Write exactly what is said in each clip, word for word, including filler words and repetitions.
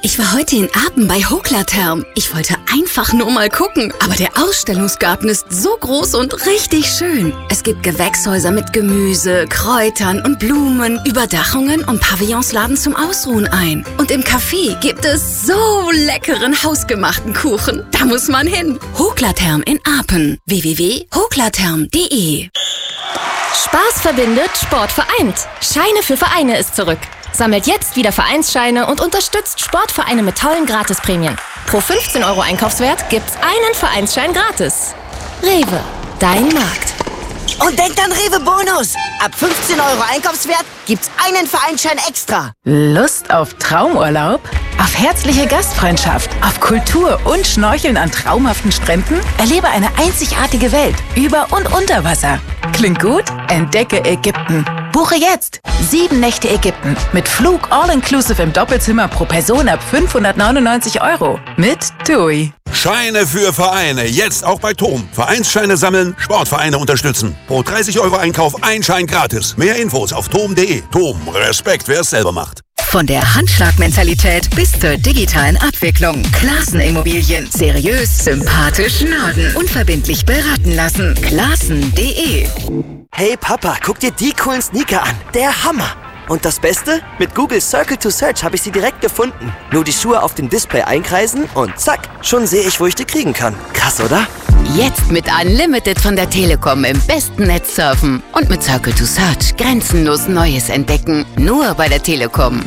Ich war heute in Apen bei Hoklatherm. Ich wollte einfach nur mal gucken, aber der Ausstellungsgarten ist so groß und richtig schön. Es gibt Gewächshäuser mit Gemüse, Kräutern und Blumen, Überdachungen und Pavillons laden zum Ausruhen ein. Und im Café gibt es so leckeren hausgemachten Kuchen. Da muss man hin. Hoklatherm in Apen. w w w punkt hoklatherm punkt d e. Spaß verbindet, Sport vereint. Scheine für Vereine ist zurück. Sammelt jetzt wieder Vereinsscheine und unterstützt Sportvereine mit tollen Gratisprämien. Pro fünfzehn Euro Einkaufswert gibt's einen Vereinsschein gratis. Rewe, dein Markt. Und denkt an Rewe Bonus. Ab fünfzehn Euro Einkaufswert gibt's einen Vereinsschein extra. Lust auf Traumurlaub? Auf herzliche Gastfreundschaft? Auf Kultur und Schnorcheln an traumhaften Stränden? Erlebe eine einzigartige Welt über und unter Wasser. Klingt gut? Entdecke Ägypten. Buche jetzt sieben Nächte Ägypten mit Flug all-inclusive im Doppelzimmer pro Person ab fünfhundertneunundneunzig Euro mit TUI. Scheine für Vereine, jetzt auch bei Tom. Vereinsscheine sammeln, Sportvereine unterstützen. Pro dreißig Euro Einkauf ein Schein gratis. Mehr Infos auf tom punkt d e. Tom, Respekt, wer es selber macht. Von der Handschlagmentalität bis zur digitalen Abwicklung. Klassen Immobilien. Seriös, sympathisch, Norden. Unverbindlich beraten lassen. Klassen punkt d e. Hey Papa, guck dir die coolen Sneaker an. Der Hammer. Und das Beste? Mit Google Circle to Search habe ich sie direkt gefunden. Nur die Schuhe auf dem Display einkreisen und zack, schon sehe ich, wo ich die kriegen kann. Krass, oder? Jetzt mit Unlimited von der Telekom im besten Netz surfen. Und mit Circle to Search grenzenlos Neues entdecken. Nur bei der Telekom.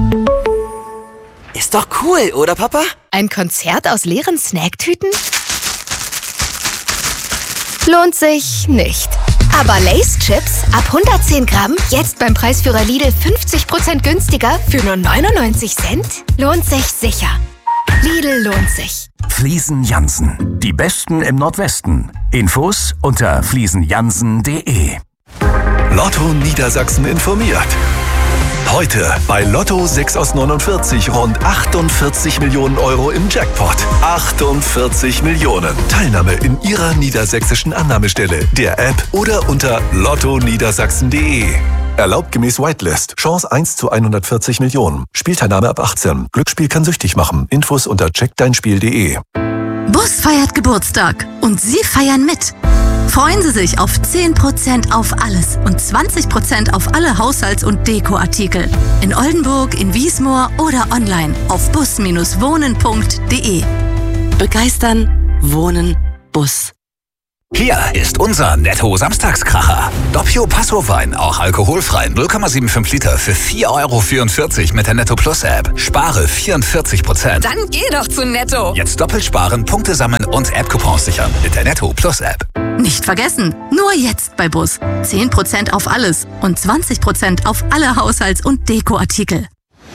Ist doch cool, oder Papa? Ein Konzert aus leeren Snacktüten? Lohnt sich nicht. Aber Lay's Chips ab hundertzehn Gramm jetzt beim Preisführer Lidl fünfzig Prozent günstiger für nur neunundneunzig Cent? Lohnt sich sicher. Lidl lohnt sich. Fliesen Jansen. Die Besten im Nordwesten. Infos unter fliesen jansen punkt d e. Lotto Niedersachsen informiert. Heute bei Lotto sechs aus neunundvierzig rund achtundvierzig Millionen Euro im Jackpot. achtundvierzig Millionen. Teilnahme in Ihrer niedersächsischen Annahmestelle, der App oder unter lotto niedersachsen punkt d e. Erlaubt gemäß Whitelist. Chance eins zu hundertvierzig Millionen. Spielteilnahme ab achtzehn. Glücksspiel kann süchtig machen. Infos unter check dein spiel punkt d e. Bus feiert Geburtstag und Sie feiern mit. Freuen Sie sich auf zehn Prozent auf alles und zwanzig Prozent auf alle Haushalts- und Dekoartikel. In Oldenburg, in Wiesmoor oder online auf bus Bindestrich wohnen punkt d e. Begeistern, Wohnen, Bus. Hier ist unser Netto-Samstagskracher. Doppio Passo-Wein, auch alkoholfrei, null Komma fünfundsiebzig Liter für vier Euro vierundvierzig mit der Netto Plus App. Spare vierundvierzig Prozent. Dann geh doch zu Netto. Jetzt doppelt sparen, Punkte sammeln und App-Coupons sichern mit der Netto Plus App. Nicht vergessen, nur jetzt bei Bus. zehn Prozent auf alles und zwanzig Prozent auf alle Haushalts- und Dekoartikel.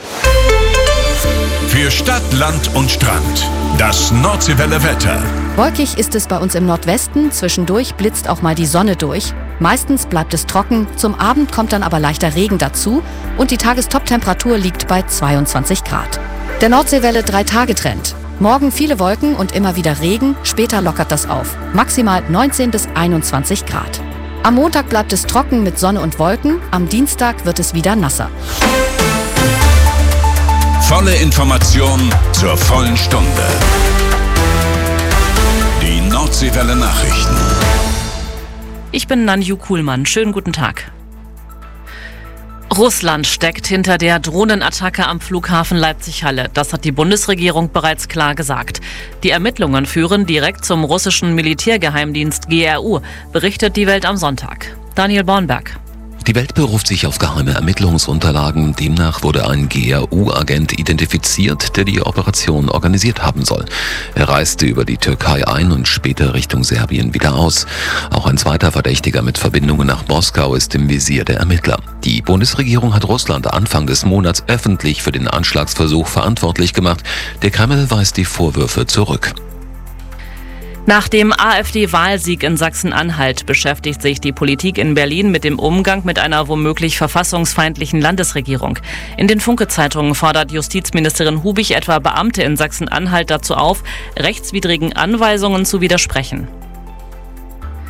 Für Stadt, Land und Strand. Das Nordseewelle Wetter. Wolkig ist es bei uns im Nordwesten, zwischendurch blitzt auch mal die Sonne durch. Meistens bleibt es trocken, zum Abend kommt dann aber leichter Regen dazu und die Tagestoptemperatur liegt bei zweiundzwanzig Grad. Der Nordseewelle drei-Tage-Trend. Morgen viele Wolken und immer wieder Regen, später lockert das auf. Maximal neunzehn bis einundzwanzig Grad. Am Montag bleibt es trocken mit Sonne und Wolken, am Dienstag wird es wieder nasser. Volle Information zur vollen Stunde. Die Nordseewelle Nachrichten. Ich bin Nanju Kuhlmann. Schönen guten Tag. Russland steckt hinter der Drohnenattacke am Flughafen Leipzig-Halle. Das hat die Bundesregierung bereits klar gesagt. Die Ermittlungen führen direkt zum russischen Militärgeheimdienst G R U, berichtet die Welt am Sonntag. Daniel Bornberg. Die Welt beruft sich auf geheime Ermittlungsunterlagen. Demnach wurde ein G R U-Agent identifiziert, der die Operation organisiert haben soll. Er reiste über die Türkei ein und später Richtung Serbien wieder aus. Auch ein zweiter Verdächtiger mit Verbindungen nach Moskau ist im Visier der Ermittler. Die Bundesregierung hat Russland Anfang des Monats öffentlich für den Anschlagsversuch verantwortlich gemacht. Der Kreml weist die Vorwürfe zurück. Nach dem AfD-Wahlsieg in Sachsen-Anhalt beschäftigt sich die Politik in Berlin mit dem Umgang mit einer womöglich verfassungsfeindlichen Landesregierung. In den Funke-Zeitungen fordert Justizministerin Hubich etwa Beamte in Sachsen-Anhalt dazu auf, rechtswidrigen Anweisungen zu widersprechen.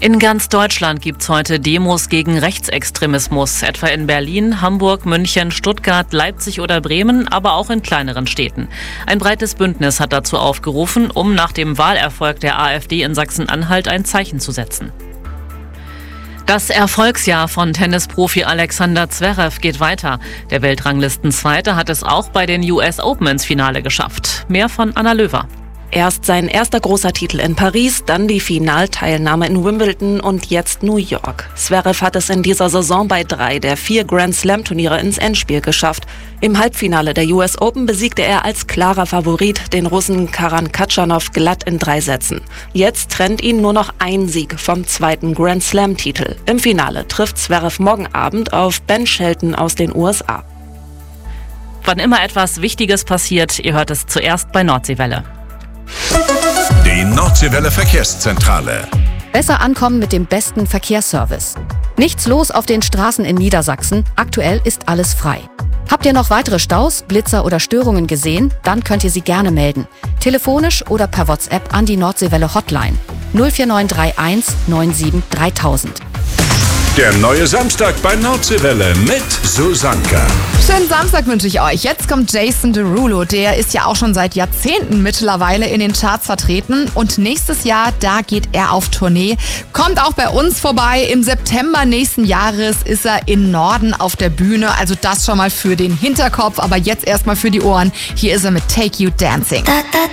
In ganz Deutschland gibt's heute Demos gegen Rechtsextremismus, etwa in Berlin, Hamburg, München, Stuttgart, Leipzig oder Bremen, aber auch in kleineren Städten. Ein breites Bündnis hat dazu aufgerufen, um nach dem Wahlerfolg der AfD in Sachsen-Anhalt ein Zeichen zu setzen. Das Erfolgsjahr von Tennisprofi Alexander Zverev geht weiter. Der Weltranglistenzweite hat es auch bei den U S Open ins Finale geschafft. Mehr von Anna Löwer. Erst sein erster großer Titel in Paris, dann die Finalteilnahme in Wimbledon und jetzt New York. Zverev hat es in dieser Saison bei drei der vier Grand-Slam-Turniere ins Endspiel geschafft. Im Halbfinale der U S Open besiegte er als klarer Favorit den Russen Karan Khachanov glatt in drei Sätzen. Jetzt trennt ihn nur noch ein Sieg vom zweiten Grand-Slam-Titel. Im Finale trifft Zverev morgen Abend auf Ben Shelton aus den U S A. Wann immer etwas Wichtiges passiert, ihr hört es zuerst bei Nordseewelle. Die Nordseewelle Verkehrszentrale. Besser ankommen mit dem besten Verkehrsservice. Nichts los auf den Straßen in Niedersachsen. Aktuell ist alles frei. Habt ihr noch weitere Staus, Blitzer oder Störungen gesehen? Dann könnt ihr sie gerne melden. Telefonisch oder per WhatsApp an die Nordseewelle Hotline null vier neun drei eins neun sieben dreitausend. Der neue Samstag bei Nordseewelle mit Susanka. Schönen Samstag wünsche ich euch. Jetzt kommt Jason Derulo. Der ist ja auch schon seit Jahrzehnten mittlerweile in den Charts vertreten. Und nächstes Jahr, da geht er auf Tournee. Kommt auch bei uns vorbei. Im September nächsten Jahres ist er in Norden auf der Bühne. Also das schon mal für den Hinterkopf. Aber jetzt erstmal für die Ohren. Hier ist er mit Take You Dancing.